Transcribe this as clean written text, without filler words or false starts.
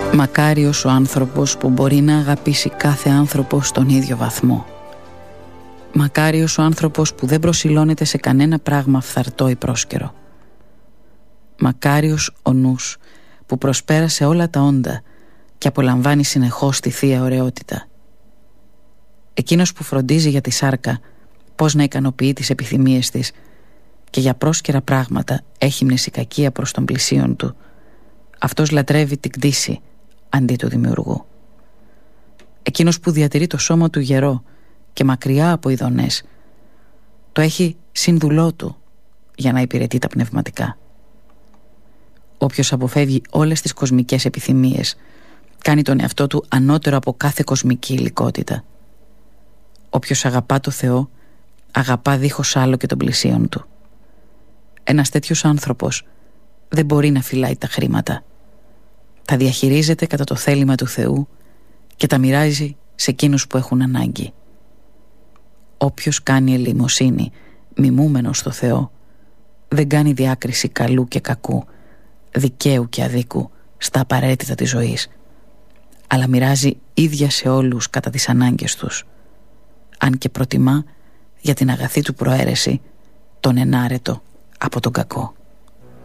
Μακάριος ο άνθρωπος που μπορεί να αγαπήσει κάθε άνθρωπο στον ίδιο βαθμό. Μακάριος ο άνθρωπος που δεν προσιλώνεται σε κανένα πράγμα φθαρτό ή πρόσκαιρο. Μακάριος ο νους που προσπέρασε όλα τα όντα και απολαμβάνει συνεχώς τη θεία ωραιότητα. Εκείνος που φροντίζει για τη σάρκα πώς να ικανοποιεί τις επιθυμίες της και για πρόσκαιρα πράγματα έχει μνησικακία προς τον πλησίον του, αυτός λατρεύει την κτήση αντί του δημιουργού. Εκείνος που διατηρεί το σώμα του γερό και μακριά από ειδονές, το έχει σύνδουλό του για να υπηρετεί τα πνευματικά. Όποιος αποφεύγει όλες τις κοσμικές επιθυμίες κάνει τον εαυτό του ανώτερο από κάθε κοσμική υλικότητα. Όποιος αγαπά το Θεό αγαπά δίχως άλλο και τον πλησίον του. Ένας τέτοιος άνθρωπος δεν μπορεί να φυλάει τα χρήματα. Τα διαχειρίζεται κατά το θέλημα του Θεού και τα μοιράζει σε εκείνους που έχουν ανάγκη. Όποιος κάνει ελεημοσύνη μιμούμενος στο Θεό δεν κάνει διάκριση καλού και κακού, δικαίου και αδίκου στα απαραίτητα της ζωής, αλλά μοιράζει ίδια σε όλους κατά τις ανάγκες τους, αν και προτιμά για την αγαθή του προαίρεση τον ενάρετο από τον κακό.